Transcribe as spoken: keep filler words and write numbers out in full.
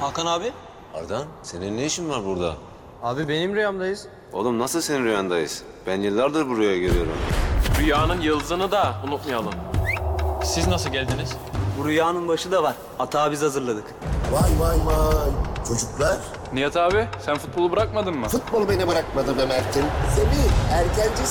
Hakan abi. Ardan, senin ne işin var burada? Abi benim rüyamdayız. Oğlum nasıl senin rüyandayız? Ben yıllardır buraya geliyorum. Rüyanın yıldızını da unutmayalım. Siz nasıl geldiniz? Bu rüyanın başı da var. Atağı biz hazırladık. Vay vay vay. Çocuklar, Nihat abi sen futbolu bırakmadın mı? futbol beni bırakmadı be Mert'im. Semih, erkenci